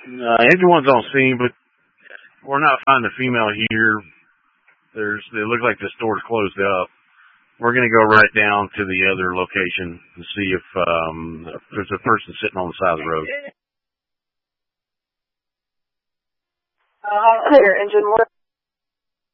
Everyone's on scene, but we're not finding a female here. It looks like the store's closed up. We're going to go right down to the other location and see if there's a person sitting on the side of the road. Clear, engine 1.